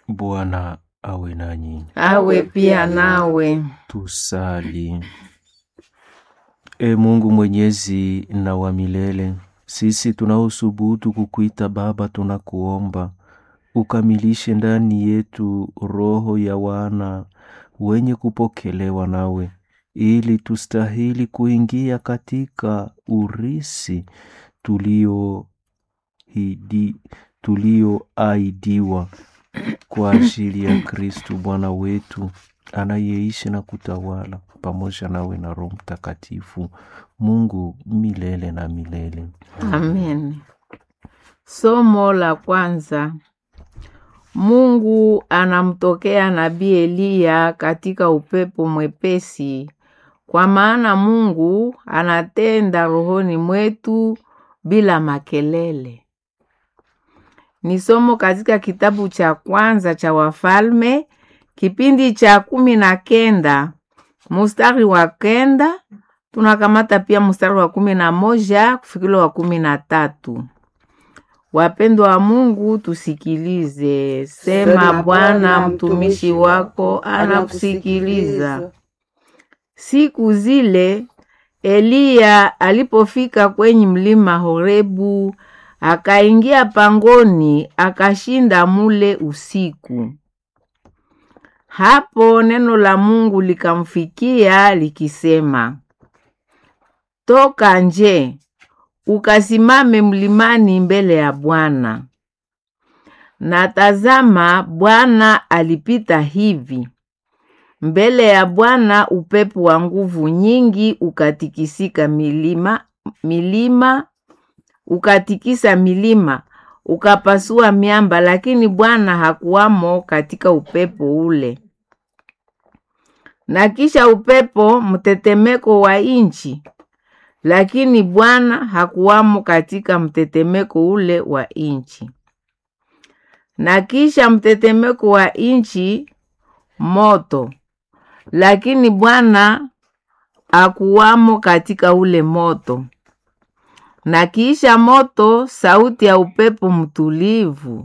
Bwana awe nanyi. Awe pia nawe. Tusali. E Mungu mwenyezi na wa milele, sisi tunaosubutu kukuita Baba, tunakuomba ukamilishe ndani yetu roho ya wana wenye kupokelewa nawe, ili tustahili kuingia katika urisi tulioahidiwa kwa ajili ya Kristu Bwana wetu, anayeishi na kutawala pamoja nawe na Roho Mtakatifu, Mungu milele na milele. Amen. Somo la kwanza. Mungu anamtokea nabii Eliya katika upepo mwepesi, kwa maana Mungu anatenda rohoni mwetu bila makelele. Ni somo katika kitabu cha kwanza cha Wafalme, kipindi cha 19, mstari wa 9, tunakamata pia mstari wa 11 kufikilo wa 13. Wapendwa wa Mungu, tusikilize. Sema Bwana, mtumishi wako anakusikiliza. Siku zile Eliya alipofika kwenye mlima Horebu, akaingia pangoni, akashinda mule usiku. Hapo neno la Mungu likamfikia likisema, toka nje, ukasimame mlimani mbele ya Bwana. Na tazama, Bwana alipita hivi. Mbele ya Bwana upepo wa nguvu nyingi ukatikisika milima, ukatikisa milima, ukapasua miamba, lakini Bwana hakuwamo katika upepo ule. Na kisha upepo mtetemeko wa inchi, lakini Bwana hakuwamo katika mtetemeko ule wa inchi. Na kisha mtetemeko wa inchi, moto, lakini Bwana hakuwamo katika ule moto. Na kisha moto, sauti ya upepo mtulivu.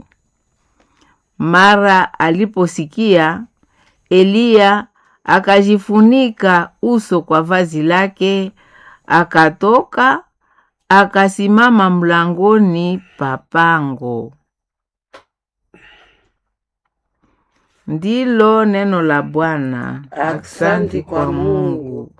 Mara aliposikia, Eliya akajifunika uso kwa vazi lake, akatoka, akasimama mlangoni pa pango. Ndilo neno la Bwana. Asante kwa Mungu.